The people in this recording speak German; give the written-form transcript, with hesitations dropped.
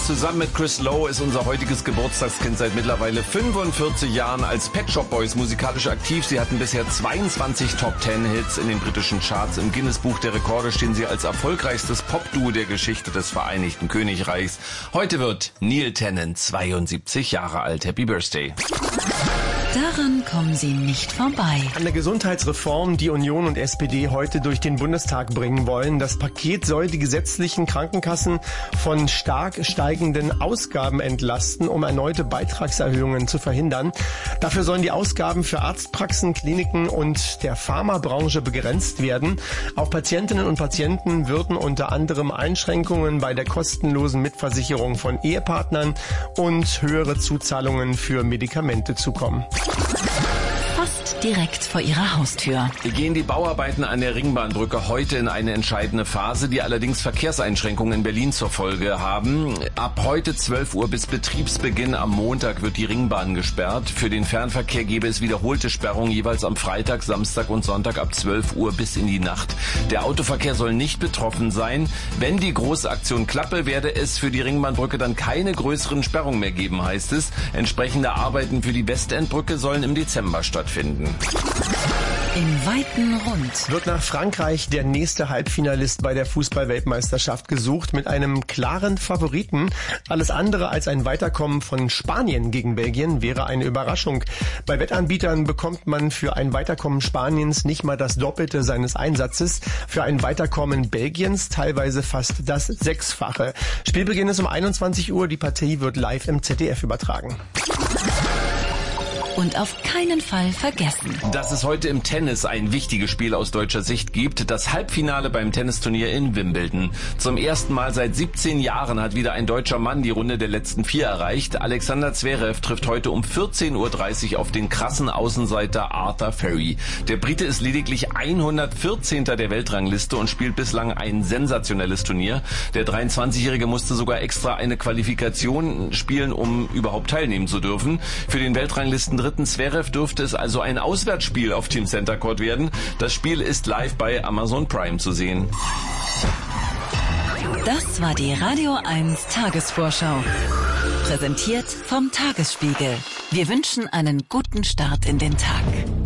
Zusammen mit Chris Lowe ist unser heutiges Geburtstagskind seit mittlerweile 45 Jahren als Pet Shop Boys musikalisch aktiv. Sie hatten bisher 22 Top-10-Hits in den britischen Charts. Im Guinness-Buch der Rekorde stehen sie als erfolgreichstes Pop-Duo der Geschichte des Vereinigten Königreichs. Heute wird Neil Tennant 72 Jahre alt. Happy Birthday. Daran kommen Sie nicht vorbei. An der Gesundheitsreform, die Union und SPD heute durch den Bundestag bringen wollen. Das Paket soll die gesetzlichen Krankenkassen von stark steigenden Ausgaben entlasten, um erneute Beitragserhöhungen zu verhindern. Dafür sollen die Ausgaben für Arztpraxen, Kliniken und der Pharmabranche begrenzt werden. Auf Patientinnen und Patienten würden unter anderem Einschränkungen bei der kostenlosen Mitversicherung von Ehepartnern und höhere Zuzahlungen für Medikamente zukommen. Fast direkt vor Ihrer Haustür. Gehen die Bauarbeiten an der Ringbahnbrücke heute in eine entscheidende Phase, die allerdings Verkehrseinschränkungen in Berlin zur Folge haben. Ab heute 12 Uhr bis Betriebsbeginn am Montag wird die Ringbahn gesperrt. Für den Fernverkehr gäbe es wiederholte Sperrungen jeweils am Freitag, Samstag und Sonntag ab 12 Uhr bis in die Nacht. Der Autoverkehr soll nicht betroffen sein. Wenn die große Aktion klappe, werde es für die Ringbahnbrücke dann keine größeren Sperrungen mehr geben, heißt es. Entsprechende Arbeiten für die Westendbrücke sollen im Dezember stattfinden. Im weiten Rund wird nach Frankreich der nächste Halbfinalist bei der Fußball-Weltmeisterschaft gesucht mit einem klaren Favoriten. Alles andere als ein Weiterkommen von Spanien gegen Belgien wäre eine Überraschung. Bei Wettanbietern bekommt man für ein Weiterkommen Spaniens nicht mal das Doppelte seines Einsatzes, für ein Weiterkommen Belgiens teilweise fast das Sechsfache. Spielbeginn ist um 21 Uhr, die Partie wird live im ZDF übertragen. und auf keinen Fall vergessen. Dass es heute im Tennis ein wichtiges Spiel aus deutscher Sicht gibt, das Halbfinale beim Tennisturnier in Wimbledon. Zum ersten Mal seit 17 Jahren hat wieder ein deutscher Mann die Runde der letzten 4 erreicht. Alexander Zverev trifft heute um 14.30 Uhr auf den krassen Außenseiter Arthur Ferry. Der Brite ist lediglich 114. der Weltrangliste und spielt bislang ein sensationelles Turnier. Der 23-Jährige musste sogar extra eine Qualifikation spielen, um überhaupt teilnehmen zu dürfen. Für den Weltranglisten dritten Zverev dürfte es also ein Auswärtsspiel auf dem Center Court werden. Das Spiel ist live bei Amazon Prime zu sehen. Das war die Radio 1 Tagesvorschau. Präsentiert vom Tagesspiegel. Wir wünschen einen guten Start in den Tag.